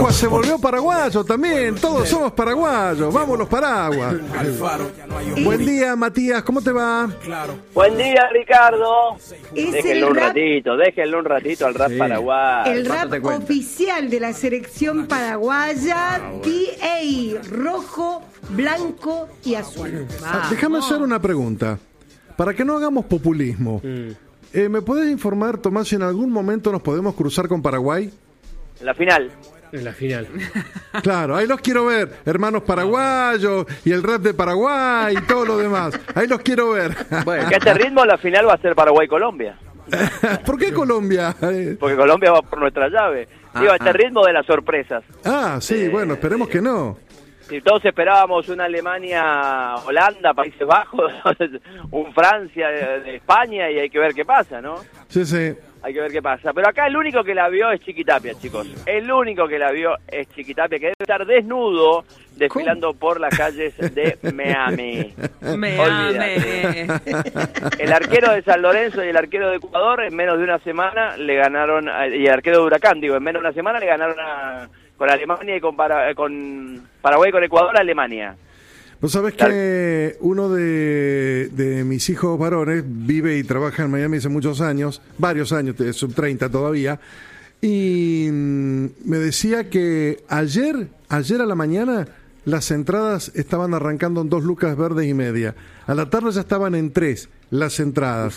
Se volvió paraguayo también, todos somos paraguayos, vamos los paraguas. Buen día, Matías, ¿cómo te va? Buen día, Ricardo. Es Déjenlo un ratito al rap paraguayo. El rap oficial de la selección paraguaya, DA, rojo, blanco y azul. Déjame hacer una pregunta, para que no hagamos populismo. ¿Me podés informar, Tomás, si en algún momento nos podemos cruzar con Paraguay? En la final. En la final. Claro, ahí los quiero ver, hermanos paraguayos y el rap de Paraguay y todo lo demás. Ahí los quiero ver. Bueno, que a este ritmo la final va a ser Paraguay-Colombia. ¿Por qué Colombia? Porque Colombia va por nuestra llave. Digo, a este ritmo de las sorpresas. Sí, bueno, esperemos que no. Si todos esperábamos una Alemania-Holanda, Países Bajos, un Francia de España, y hay que ver qué pasa, ¿no? Sí, sí. Hay que ver qué pasa. Pero acá el único que la vio es Chiquitapia, chicos. El único que la vio es Chiquitapia, que debe estar desnudo desfilando por las calles de Miami. Olvídate. El arquero de San Lorenzo y el arquero de Ecuador en menos de una semana le ganaron, y el arquero de Huracán, digo, en menos de una semana le ganaron con Alemania y con Paraguay, con Ecuador, a Alemania. Vos sabés que uno de mis hijos varones vive y trabaja en Miami hace muchos años, varios años, sub 30 todavía, y me decía que ayer a la mañana las entradas estaban arrancando en 2 lucas verdes y media. A la tarde ya estaban en 3 las entradas.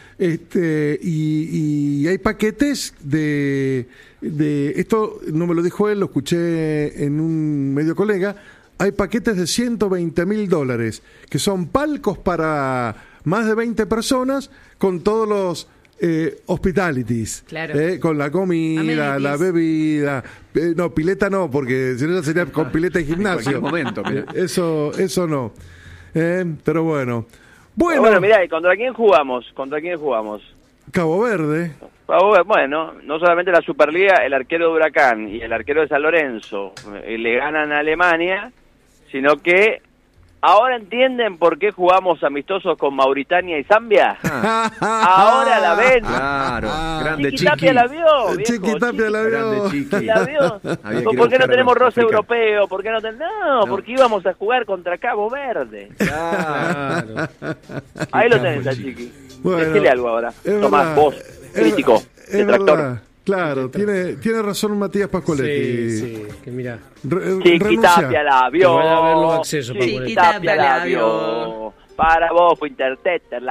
Y hay paquetes de esto no me lo dijo él, lo escuché en un medio colega. Hay paquetes de $120,000 que son palcos para más de 20 personas con todos los hospitalities, claro. Con la comida, la bebida, no, pileta no, porque si no ya sería con pileta y gimnasio. En cualquier momento, eso no. Pero bueno. Bueno, mirá, ¿contra quién jugamos? Cabo Verde. Bueno, no solamente la Superliga, el arquero de Huracán y el arquero de San Lorenzo le ganan a Alemania, sino que ahora entienden por qué jugamos amistosos con Mauritania y Zambia. Ahora la ven. Claro, grande Chiquitapia la vio, viejo. Chiquitapia la vio. ¿La vio? ¿Por qué no tenemos roce europeo? ¿Por qué no No, porque íbamos a jugar contra Cabo Verde. Claro. Ahí lo tenés, a Chiqui. Bueno, decile algo ahora. Tomás, verdad, vos, crítico, detractor. Verdad. Claro, tiene razón Matías Pascoletti. Sí, que mira. Chiquitapia la vio. Que vaya a ver los accesos, Chiquitapia la vio. Para vos fue Interteter.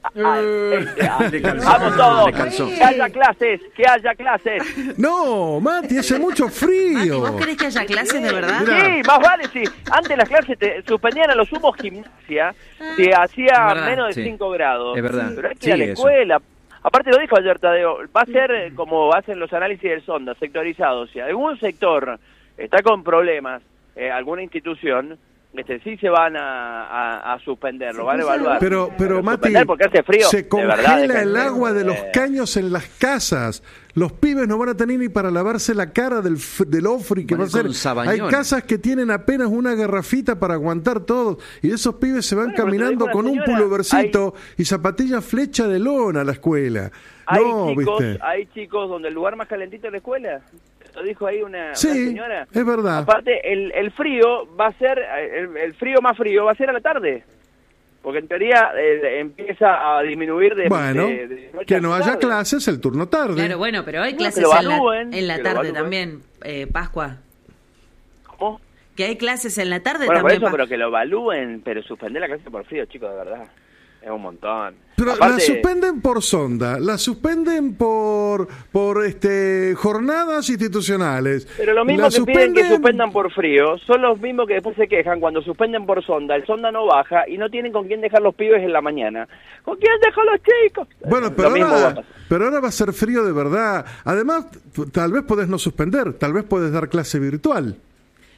Vamos todos. Que haya clases. No, Mati, hace mucho frío. Mati, ¿vos querés que haya clases de verdad? Sí, más vale si antes las clases te suspendían a los humos gimnasia, que hacía menos de 5 grados. Es verdad. Pero hay que ir a la escuela. Aparte lo dijo ayer Tadeo, va a ser como hacen los análisis del Sonda, sectorizados. Si algún sector está con problemas, alguna institución, sí se van a suspender, lo van a evaluar. Pero Mati, porque hace frío, se congela el agua de los caños en las casas. Los pibes no van a tener ni para lavarse la cara del ofri que va a ser. Hay casas que tienen apenas una garrafita para aguantar todo. Y esos pibes se van caminando con un pulovercito y zapatillas flecha de lona a la escuela. Hay chicos donde el lugar más calentito es la escuela. Lo dijo ahí una señora. Es verdad. Aparte, el frío va a ser, el frío más frío va a ser a la tarde. Porque en teoría empieza a disminuir de que no haya clases el turno tarde. Claro, bueno, pero hay clases en la tarde también, Pascua. ¿Cómo? Que hay clases en la tarde también. Por eso, pero que lo evalúen, pero suspender la clase por frío, chicos, de verdad. Es un montón. Pero aparte, la suspenden por sonda, la suspenden por jornadas institucionales. Pero lo mismo que piden que suspendan por frío, son los mismos que después se quejan cuando suspenden por sonda. El sonda no baja y no tienen con quién dejar los pibes en la mañana. ¿Con quién dejo los chicos? Bueno, pero ahora va a ser frío de verdad. Además, tal vez podés no suspender, tal vez podés dar clase virtual.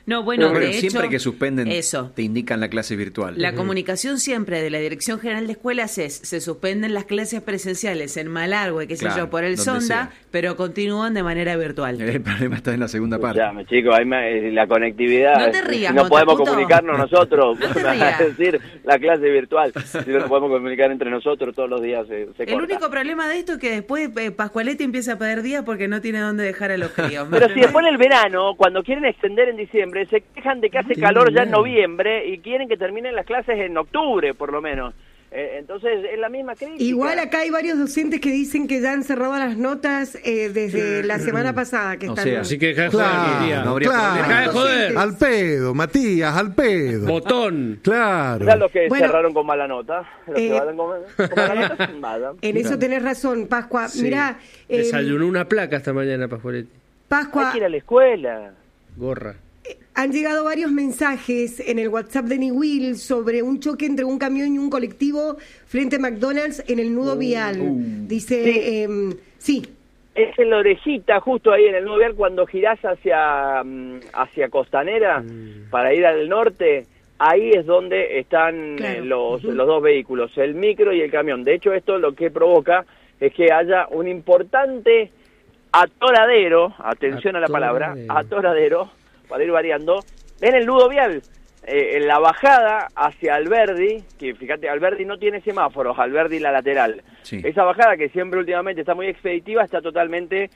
No, bueno, Pero de siempre hecho, que suspenden eso. te indican la clase virtual. La comunicación siempre de la Dirección General de Escuelas es, se suspenden las clases presenciales en Malargüe, qué sé Claro, yo, por el donde Sonda, sea. pero continúan de manera virtual. El problema está en la segunda parte. Escuchame, chicos, la conectividad. No te rías, si no podemos Montacuto. comunicarnos nosotros, No te vas a rías. decir la clase virtual. Si no nos podemos comunicar entre nosotros, todos los días se El corta. único problema de esto es que después Pascualetti empieza a perder días porque no tiene dónde dejar a los críos. Pero si después en el verano, cuando quieren extender en diciembre, se quejan de que hace calor ya en noviembre y quieren que terminen las clases en octubre, por lo menos. Entonces, es la misma crítica. Igual acá hay varios docentes que dicen que ya han cerrado las notas desde la semana pasada. Que O están... sea, Así que dejá de joder, Claro, Lidia. no habría claro. Dejá de joder. Al pedo, Matías, al pedo. Botón. Claro. Ya los que Bueno, cerraron con mala nota, los que van con mala nota, vayan. En eso tenés razón, Pascua. Sí. Mirá, Desayunó una placa esta mañana, Pascualetti. Pascua, Hay que ir a la escuela. Gorra. han llegado varios mensajes en el WhatsApp de Niwil sobre un choque entre un camión y un colectivo frente a McDonald's en el nudo vial. Dice, sí. Es en la orejita, justo ahí en el nudo vial, cuando girás hacia Costanera para ir al norte, ahí es donde están Claro. los dos vehículos, el micro y el camión. De hecho, esto lo que provoca es que haya un importante atoradero, atención a la palabra, atoradero, para ir variando, en el nudo vial. En la bajada hacia Alberdi, que fíjate, Alberdi no tiene semáforos, Alberdi la lateral. Sí. Esa bajada que siempre últimamente está muy expeditiva, está totalmente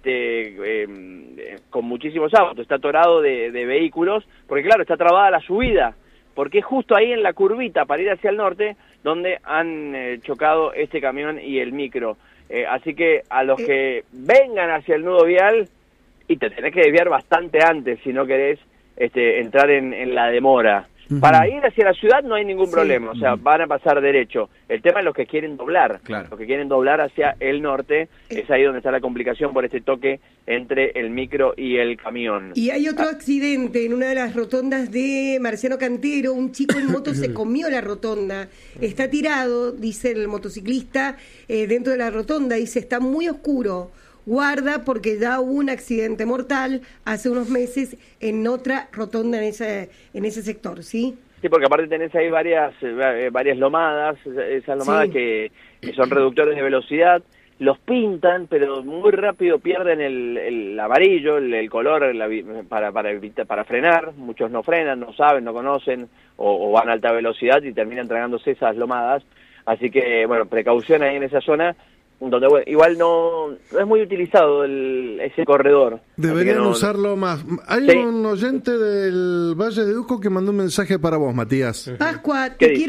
con muchísimos autos, está atorado de vehículos, porque claro, está trabada la subida, porque es justo ahí en la curvita para ir hacia el norte donde han chocado este camión y el micro. Así que a los que vengan hacia el nudo vial, y te tenés que desviar bastante antes si no querés entrar en la demora. Para ir hacia la ciudad no hay ningún problema, o sea, van a pasar derecho. El tema es los que quieren doblar, Claro. los que quieren doblar hacia el norte, es ahí donde está la complicación por este toque entre el micro y el camión. Y hay otro accidente en una de las rotondas de Marciano Cantero. Un chico en moto se comió la rotonda. Está tirado, dice el motociclista, dentro de la rotonda. Dice, está muy oscuro. Guarda porque ya hubo un accidente mortal hace unos meses en otra rotonda en ese sector, ¿sí? Sí, porque aparte tenés ahí varias lomadas, esas lomadas Sí. que son reductores de velocidad, los pintan, pero muy rápido pierden el amarillo, el color para frenar. Muchos no frenan, no saben, no conocen, o van a alta velocidad y terminan tragándose esas lomadas. Así que, bueno, precaución ahí en esa zona, donde bueno, igual no es muy utilizado ese corredor. Deberían Así que usarlo más. Hay Sí. un oyente del Valle de Uco que mandó un mensaje para vos, Matías. Pascua, ¿Qué te dice?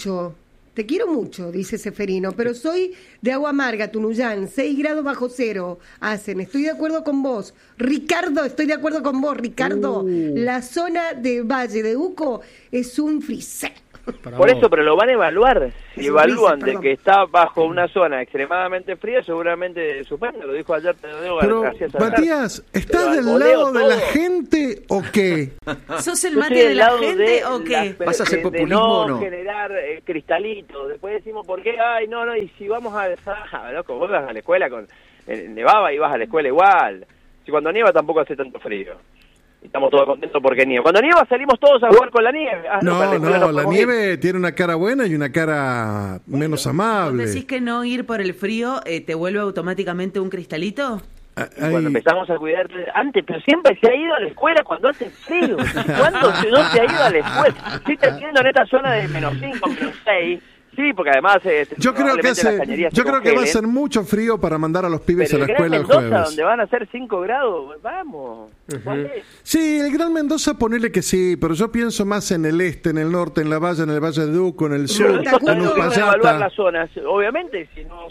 quiero mucho, dice Seferino, pero soy de Agua Amarga, Tunuyán, 6 grados bajo cero hacen, estoy de acuerdo con vos. Ricardo, estoy de acuerdo con vos, Ricardo. La zona de Valle de Uco es un frisé. Por eso, pero lo van a evaluar. Si Es un evalúan freezer, de perdón. que está bajo una zona extremadamente fría, seguramente suspende. Lo dijo ayer Pedro Pero, gracias a Matías, ¿estás Pero al del voleo lado de la todo. gente o qué? ¿Sos el Yo mate estoy de del la lado gente de o qué? ¿Vas a hacer de populismo no o no? generar cristalitos. Después decimos, ¿por qué? Ay, no, y si vamos a... loco, vos vas a la escuela con... nevaba y vas a la escuela igual. Si cuando nieva tampoco hace tanto frío. Y estamos todos contentos porque nieva. Cuando nieva salimos todos a jugar con la nieve. Para No, escuela la podemos nieve tiene una cara buena y una cara menos ¿Vos amable. decís que no ir por el frío te vuelve automáticamente un cristalito? Ah, ir. Cuando hay- empezamos a cuidar antes, pero siempre se ha ido a la escuela cuando hace frío. ¿Cuándo no se ha ido a la escuela? Sí, te entiendo en esta zona de menos 5, menos 6. Sí, porque además Yo creo que probablemente las cañerías se va a congelen. ser mucho frío para mandar a los pibes Pero a la el Gran escuela el Mendoza, jueves. donde van a ser 5 grados, vamos. ¿Cuál es? Sí, el Gran Mendoza ponele que sí, pero yo pienso más en el este, en el norte, en el Valle de Uco, en el Pero sur, digo, en también van a evaluar Uspallata. las zonas. Obviamente, si no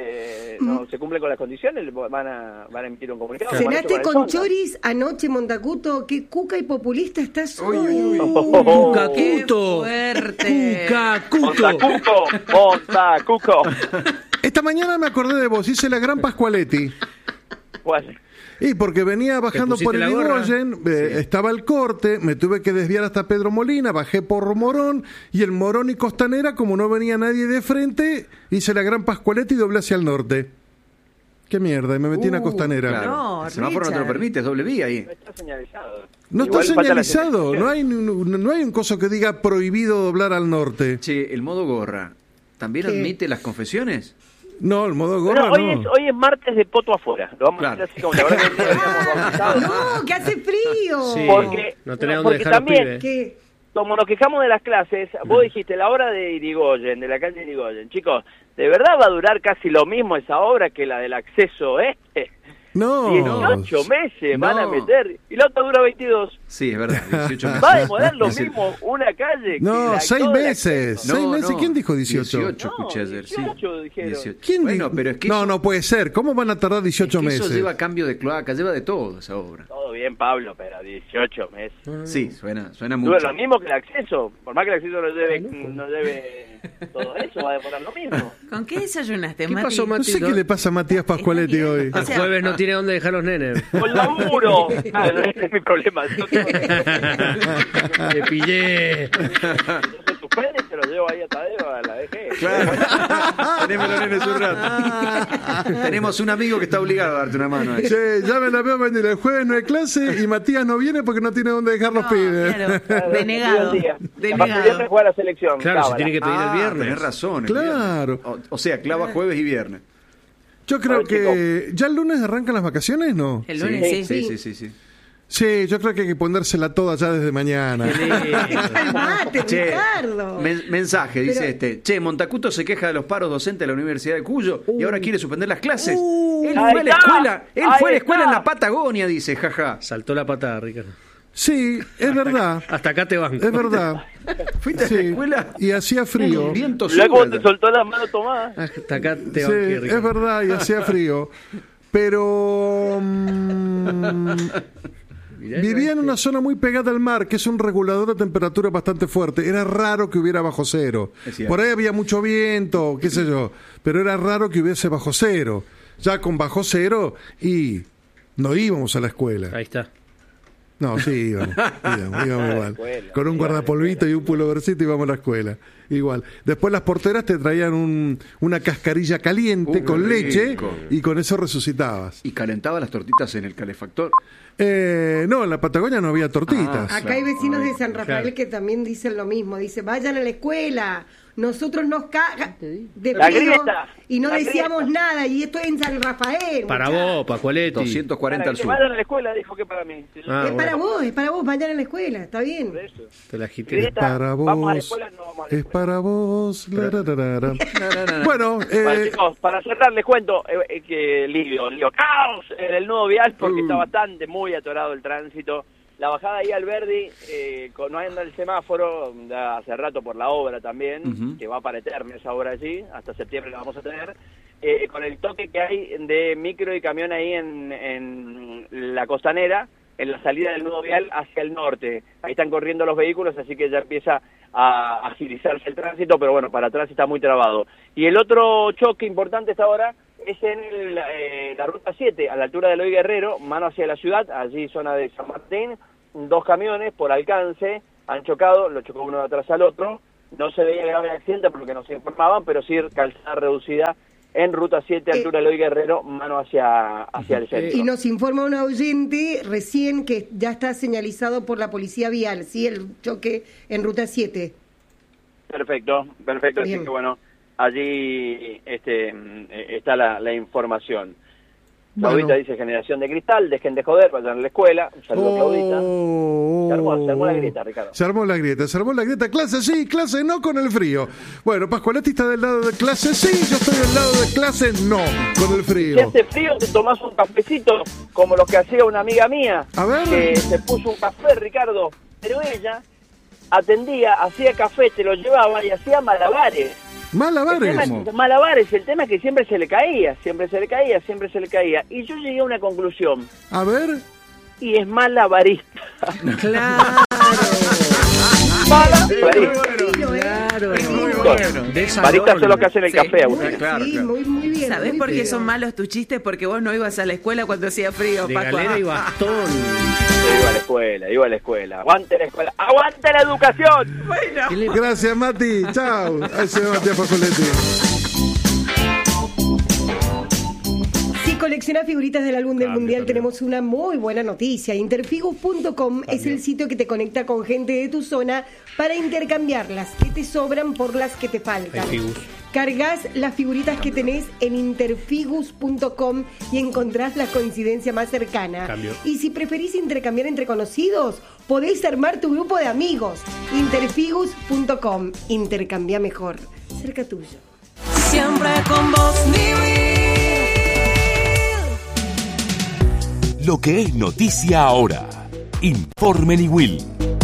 se cumplen con las condiciones, van a emitir un comunicado. Por eso Cenaste el con Sonda. choris anoche, Montacuto. Qué cuca y populista estás hoy. ¡Qué Cucacuto. fuerte! Cucacuto. Montacuco. Esta mañana me acordé de vos, hice la gran Pascualetti. Bueno, Y porque venía bajando pusiste por el la gorra. Irigoyen, estaba el corte, me tuve que desviar hasta Pedro Molina, bajé por Morón, y el Morón y Costanera, como no venía nadie de frente, hice la gran Pascualetti y doblé hacia el norte. Qué mierda, y me metí en la costanera. Claro. No, El semáforo no te lo Richard. permite, es doble vía ahí. No está señalizado. No Igual está falta la señalizado, señalización. no hay un coso que diga prohibido doblar al norte. Che, el modo gorra, ¿también ¿Qué? admite las confesiones? No, el modo gorra Bueno, no. hoy es martes de poto afuera. Lo vamos Claro. a hacer así como la verdad que habíamos bautizado. No, que hace frío. Sí, Porque- no tenés no, dónde porque dejar los también- pibes. ¿Qué? Como nos quejamos de las clases, vos dijiste la obra de Irigoyen, de la calle Irigoyen. Chicos, ¿de verdad va a durar casi lo mismo esa obra que la del acceso este? No. 18 meses van a No. meter y la otra dura 22. Sí, es verdad, 18 meses. Va a demorar lo Es decir, mismo una calle que No, la 6 toda la- meses. no, 6 meses. no, ¿Quién dijo 18? 18 No, escuché ayer, 18 sí. dijeron. 18. ¿Quién Bueno, dijo? pero es que No, eso, no puede ser. ¿Cómo van a tardar 18 es que meses? eso lleva cambio de cloaca, lleva de todo esa obra. Todo bien, Pablo, pero 18 meses. Sí, suena Dura mucho. lo mismo que el acceso. Por más que el acceso no debe todo eso, va a demorar lo mismo. ¿Con qué desayunaste, ¿Qué Mati? pasó, No sé Matito? qué le pasa a Matías Pascualetti hoy. O El sea, jueves no tiene dónde dejar los nenes. Con laburo. Ah, no, ese es mi problema. Yo tengo que- Te pillé. se suspende y se lo llevo ahí a Tadeo a la DG. Claro. Tenemos los nenes un rato. Tenemos un amigo que está obligado a darte una mano. Che, llamen a Pepa, el jueves no hay clase y Matías no viene porque no tiene dónde dejar los no, pibes. claro, denegado. Capaz que el Denegado. viernes juega la selección. Claro, se cábala. tiene que pedir el viernes. Tenés razón. el Claro. viernes. O sea, clava jueves y viernes. Yo creo Oye, que ya el lunes arrancan las vacaciones, ¿no? El lunes, sí. Sí. Sí, yo creo que hay que ponérsela toda ya desde mañana. Calmate, Che, Ricardo. mensaje, dice Pero- este. Che, Montacuto se queja de los paros docentes de la Universidad de Cuyo y ahora quiere suspender las clases. Él Ahí fue a la está, escuela, él ahí fue a la escuela en está. la Patagonia, dice, jaja. Saltó la patada, Ricardo. Sí, es verdad. Hasta acá te banco. Es verdad. ¿Fuiste a Sí. la escuela? Y hacía frío. Un viento Luego sur. te soltó la mano tomada. Hasta acá te Sí, banqué, es Ricardo. verdad, y hacía frío. Pero vivía en una zona muy pegada al mar, que es un regulador de temperatura bastante fuerte. Era raro que hubiera bajo cero. Es cierto. Por ahí había mucho viento, qué sé yo, pero era raro que hubiese bajo cero. Ya con bajo cero y no íbamos a la escuela. Ahí está. No, sí, íbamos igual. escuela, Con un guardapolvito y un pullovercito íbamos a la escuela. Igual. Después las porteras te traían una cascarilla caliente con qué leche rico. y con eso resucitabas. Y calentaba las tortitas en el calefactor. No, en la Patagonia no había tortitas. Ah, Acá hay vecinos de San Rafael Claro. que también dicen lo mismo. Dice, vayan a la escuela. Nosotros nos caga de La frío grieta, y no la decíamos grieta. nada. Y esto es en San Rafael. Para muchachos. vos, Pascualetti. 240 Para al que sur. vayan a la escuela, dijo que para mí. Ah, Es para vos, vayan a la escuela. Está bien. Por eso. Te la agité. Grieta, Para vamos a la vos. escuela, no vamos a la Es escuela. para vos. La, ra, ra, ra, ra. Bueno, Bueno, chicos, para cerrar les cuento que lío, caos en el nudo vial porque está bastante, muy atorado el tránsito. La bajada ahí al Verdi, no anda el semáforo, da hace rato por la obra también, Ujú. que va para eterna esa obra allí, hasta septiembre la vamos a tener, con el toque que hay de micro y camión ahí en la costanera, en la salida del nudo vial hacia el norte. Ahí están corriendo los vehículos, así que ya empieza a agilizarse el tránsito, pero bueno, para atrás está muy trabado. Y el otro choque importante hasta ahora es en la ruta 7, a la altura de Eloy Guerrero, mano hacia la ciudad, allí zona de San Martín, 2 camiones por alcance han chocado, lo chocó uno de atrás al otro, no se veía grave accidente por lo que nos informaban, pero sí calzada reducida en ruta 7, altura de Eloy Guerrero, mano hacia el centro. Y nos informa un oyente recién que ya está señalizado por la policía vial, ¿sí? El choque en ruta 7. Perfecto, así Bien. que bueno, allí está la información. Bueno. Claudita dice generación de cristal, dejen de joder, vayan a la escuela. Un saludo a Claudita. Se armó la grieta, Ricardo. Se armó la grieta. Clase sí, clase no con el frío. Bueno, Pascualetti está del lado de clase sí, yo estoy del lado de clase no con el Si frío. hace frío, te tomás un cafecito, como lo que hacía una amiga mía, A ver. que se puso un café, Ricardo, pero ella atendía, hacía café, te lo llevaba y hacía malabares. Malabares. Malabares, el tema es que siempre se le caía. Y yo llegué a una conclusión, A ver. y es malabarista. Claro. Malabarista. Claro. De salón. Baristas son los que hacen el Sí. café, Agustín. Claro, Sí, claro. muy bien. ¿Sabés muy por qué bien. son malos tus chistes? Porque vos no ibas a la escuela cuando hacía frío, De Pascua. galera y bastón. Iba a la escuela. Aguante la escuela. ¡Aguante la educación! Bueno. Gracias, Mati. Chao. Ahí se va Matías Pascualetti. colecciona figuritas del álbum del Mundial, tenemos una muy buena noticia. Interfigus.com es el sitio que te conecta con gente de tu zona para intercambiar las que te sobran por las que te faltan. Cargas las figuritas que tenés en interfigus.com y encontrás la coincidencia más cercana. Y si preferís intercambiar entre conocidos, podéis armar tu grupo de amigos. Interfigus.com. Intercambia mejor. Cerca tuyo. Siempre con vos, Lo que es noticia ahora. Informe Niwil.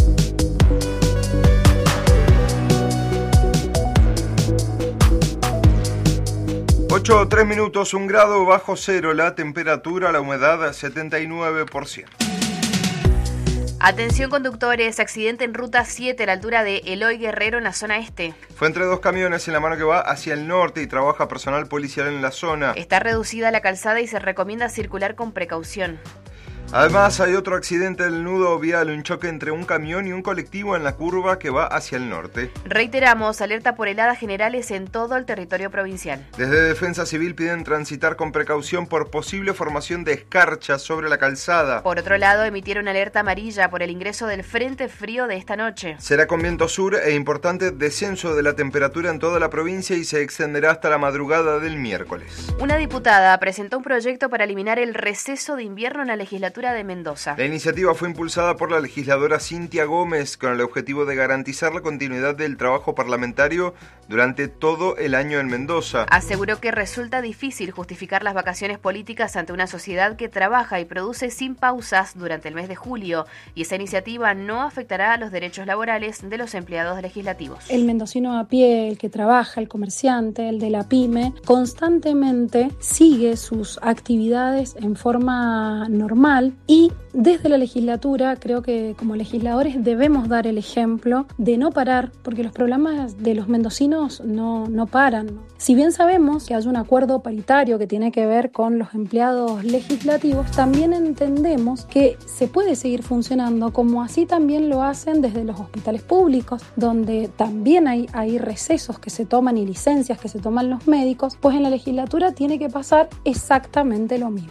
8:03 minutos, 1 grado bajo cero la temperatura, la humedad 79%. Atención conductores, accidente en ruta 7 a la altura de Eloy Guerrero en la zona este. Fue entre dos camiones en la mano que va hacia el norte y trabaja personal policial en la zona. Está reducida la calzada y se recomienda circular con precaución. Además, hay otro accidente del nudo vial, un choque entre un camión y un colectivo en la curva que va hacia el norte. Reiteramos, alerta por heladas generales en todo el territorio provincial. Desde Defensa Civil piden transitar con precaución por posible formación de escarcha sobre la calzada. Por otro lado, emitieron alerta amarilla por el ingreso del frente frío de esta noche. Será con viento sur e importante descenso de la temperatura en toda la provincia y se extenderá hasta la madrugada del miércoles. Una diputada presentó un proyecto para eliminar el receso de invierno en la legislatura de Mendoza. La iniciativa fue impulsada por la legisladora Cintia Gómez con el objetivo de garantizar la continuidad del trabajo parlamentario durante todo el año en Mendoza. Aseguró que resulta difícil justificar las vacaciones políticas ante una sociedad que trabaja y produce sin pausas durante el mes de julio, y esa iniciativa no afectará a los derechos laborales de los empleados legislativos. El mendocino a pie, el que trabaja, el comerciante, el de la pyme, constantemente sigue sus actividades en forma normal. Y desde la legislatura creo que como legisladores debemos dar el ejemplo de no parar, porque los problemas de los mendocinos no paran. Si bien sabemos que hay un acuerdo paritario que tiene que ver con los empleados legislativos, también entendemos que se puede seguir funcionando como así también lo hacen desde los hospitales públicos, donde también hay recesos que se toman y licencias que se toman los médicos, pues en la legislatura tiene que pasar exactamente lo mismo.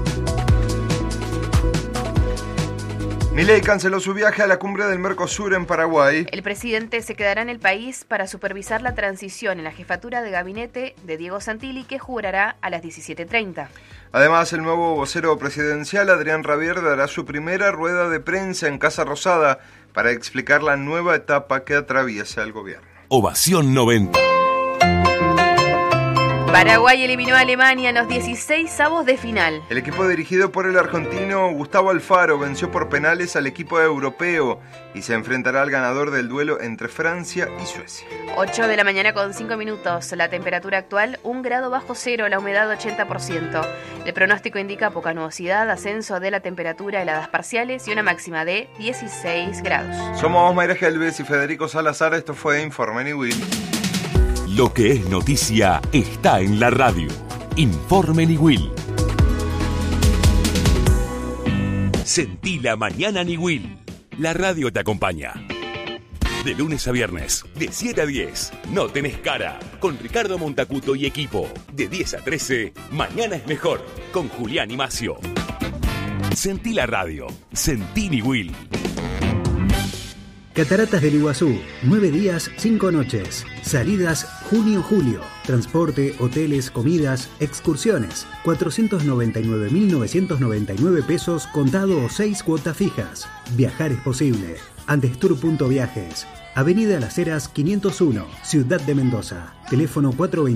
Milei canceló su viaje a la cumbre del Mercosur en Paraguay. El presidente se quedará en el país para supervisar la transición en la jefatura de gabinete de Diego Santilli, que jurará a las 17:30. Además, el nuevo vocero presidencial, Adrián Rabier, dará su primera rueda de prensa en Casa Rosada para explicar la nueva etapa que atraviesa el gobierno. Ovación 90. Paraguay eliminó a Alemania en los 16avos de final. El equipo dirigido por el argentino Gustavo Alfaro venció por penales al equipo europeo y se enfrentará al ganador del duelo entre Francia y Suecia. 8 de la mañana con 5 minutos. La temperatura actual 1 grado bajo cero, la humedad 80%. El pronóstico indica poca nubosidad, ascenso de la temperatura, heladas parciales y una máxima de 16 grados. Somos Mayra Gelbes y Federico Salazar. Esto fue Informe Niwil. Lo que es noticia está en la radio. Informe Niwil. Sentí la mañana Niwil. La radio te acompaña. De lunes a viernes, de 7 a 10, No Tenés Cara, con Ricardo Montacuto y equipo. De 10 a 13, Mañana es Mejor, con Julián y Macio. Sentí la radio. Sentí Niwil. Cataratas del Iguazú, 9 días, 5 noches. Salidas junio-julio. Transporte, hoteles, comidas, excursiones. 499.999 pesos contado o 6 cuotas fijas. Viajar es posible. Andestur.viajes. Avenida Las Heras 501, Ciudad de Mendoza. Teléfono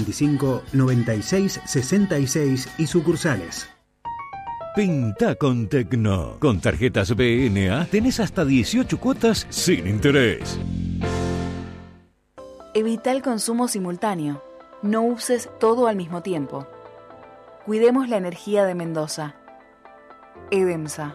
425-9666 y sucursales. Pinta con Tecno. Con tarjetas BNA tenés hasta 18 cuotas sin interés. Evita el consumo simultáneo. No uses todo al mismo tiempo. Cuidemos la energía de Mendoza. EDEMSA.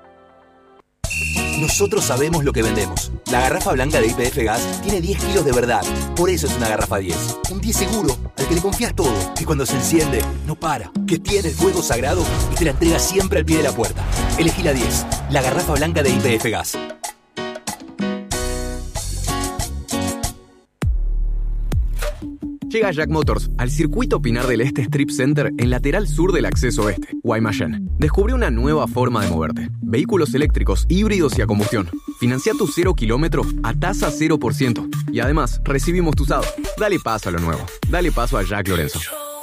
Nosotros sabemos lo que vendemos. La garrafa blanca de YPF Gas tiene 10 kilos de verdad. Por eso es una garrafa 10. Un 10 seguro, al que le confías todo. Que cuando se enciende, no para. Que tiene el fuego sagrado y te la entrega siempre al pie de la puerta. Elegí la 10. La garrafa blanca de YPF Gas. Llega Jack Motors al circuito Pinar del Este Strip Center en lateral sur del acceso oeste, Guaymallén. Descubre una nueva forma de moverte. Vehículos eléctricos, híbridos y a combustión. Financia tu 0 kilómetro a tasa 0%. Y además, recibimos tu usado. Dale paso a lo nuevo. Dale paso a Jack Lorenzo.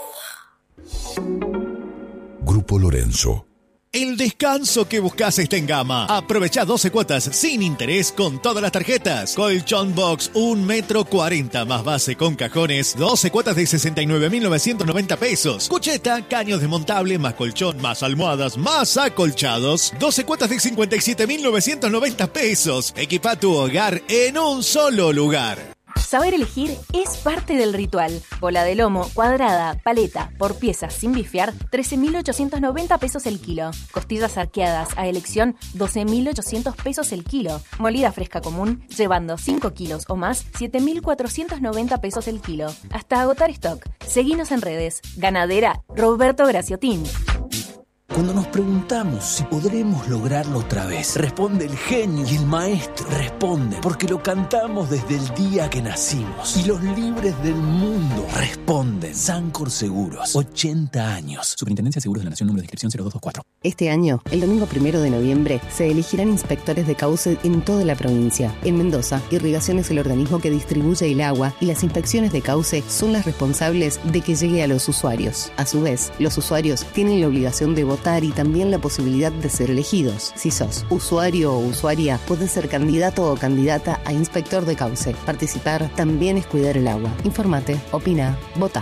Grupo Lorenzo. El descanso que buscas está en Gama. Aprovecha 12 cuotas sin interés con todas las tarjetas. Colchón Box 1,40 m más base con cajones. 12 cuotas de 69.990 pesos. Cucheta, caños desmontable, más colchón, más almohadas, más acolchados. 12 cuotas de 57.990 pesos. Equipa tu hogar en un solo lugar. Saber elegir es parte del ritual. Bola de lomo, cuadrada, paleta, por piezas sin bifear, 13.890 pesos el kilo. Costillas arqueadas a elección, 12.800 pesos el kilo. Molida fresca común, llevando 5 kilos o más, 7.490 pesos el kilo. Hasta agotar stock. Seguinos en redes. Ganadera Roberto Graciotín. Cuando nos preguntamos si podremos lograrlo otra vez, responde el genio y el maestro. Responde porque lo cantamos desde el día que nacimos. Y los libres del mundo responden. Sancor Seguros, 80 años. Superintendencia de Seguros de la Nación, número de inscripción 0224. Este año, el domingo 1 de noviembre, se elegirán inspectores de cauce en toda la provincia. En Mendoza, Irrigación es el organismo que distribuye el agua y las inspecciones de cauce son las responsables de que llegue a los usuarios. A su vez, los usuarios tienen la obligación de votar y también la posibilidad de ser elegidos. Si sos usuario o usuaria, podés ser candidato o candidata a inspector de cauce. Participar también es cuidar el agua. Infórmate, opina, vota.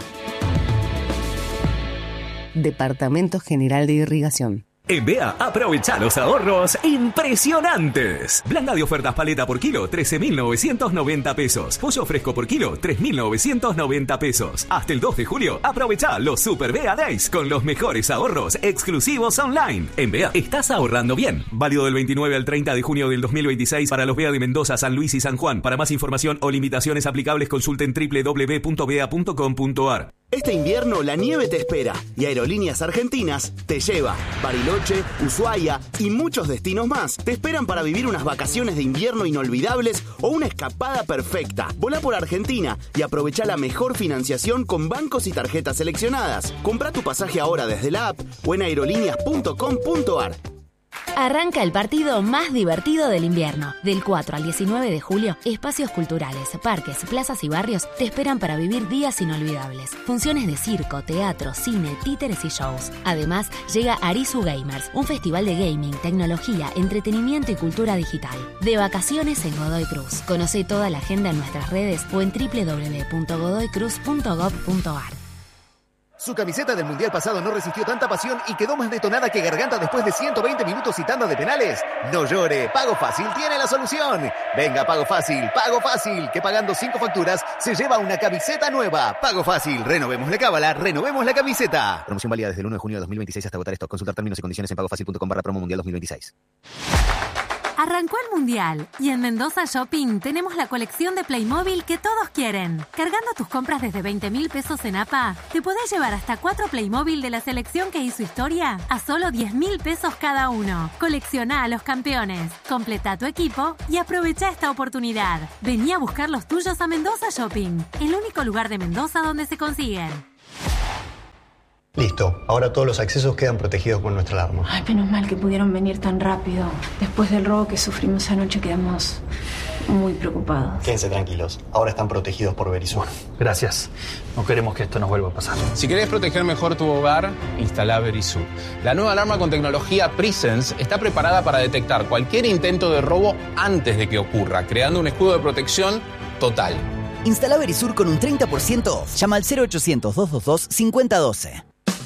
Departamento General de Irrigación. En BEA, aprovecha los ahorros impresionantes. Blanda de ofertas paleta por kilo, 13.990 pesos. Pollo fresco por kilo, 3.990 pesos. Hasta el 2 de julio, aprovecha los Super BEA Days con los mejores ahorros exclusivos online. En BEA, estás ahorrando bien. Válido del 29 al 30 de junio del 2026 para los BEA de Mendoza, San Luis y San Juan. Para más información o limitaciones aplicables, consulten www.bea.com.ar. Este invierno la nieve te espera y Aerolíneas Argentinas te lleva. Bariloche, Ushuaia y muchos destinos más te esperan para vivir unas vacaciones de invierno inolvidables o una escapada perfecta. Volá por Argentina y aprovecha la mejor financiación con bancos y tarjetas seleccionadas. Compra tu pasaje ahora desde la app o en aerolíneas.com.ar. Arranca el partido más divertido del invierno. Del 4 al 19 de julio, espacios culturales, parques, plazas y barrios te esperan para vivir días inolvidables. Funciones de circo, teatro, cine, títeres y shows. Además, llega Arizu Gamers, un festival de gaming, tecnología, entretenimiento y cultura digital. De vacaciones en Godoy Cruz. Conoce toda la agenda en nuestras redes o en www.godoycruz.gov.ar. Su camiseta del Mundial pasado no resistió tanta pasión y quedó más detonada que Garganta después de 120 minutos y tanda de penales. No llore, Pago Fácil tiene la solución. Venga, Pago Fácil, que pagando 5 facturas se lleva una camiseta nueva. Pago Fácil, renovemos la cábala, renovemos la camiseta. Promoción válida desde el 1 de junio de 2026 hasta agotar stock. Consultar términos y condiciones en pagofacil.com/promo mundial 2026. Arrancó el Mundial y en Mendoza Shopping tenemos la colección de Playmobil que todos quieren. Cargando tus compras desde 20.000 pesos en APA, te podés llevar hasta 4 Playmobil de la selección que hizo historia a solo 10.000 pesos cada uno. Colecciona a los campeones, completa tu equipo y aprovecha esta oportunidad. Vení a buscar los tuyos a Mendoza Shopping, el único lugar de Mendoza donde se consiguen. Listo, ahora todos los accesos quedan protegidos con nuestra alarma. Ay, menos mal que pudieron venir tan rápido. Después del robo que sufrimos anoche quedamos muy preocupados. Quédense tranquilos, ahora están protegidos por Verisur. Gracias, no queremos que esto nos vuelva a pasar. Si querés proteger mejor tu hogar, instala Verisur. La nueva alarma con tecnología Presence está preparada para detectar cualquier intento de robo antes de que ocurra, creando un escudo de protección total. Instala Verisur con un 30% off. Llama al 0800-222-5012.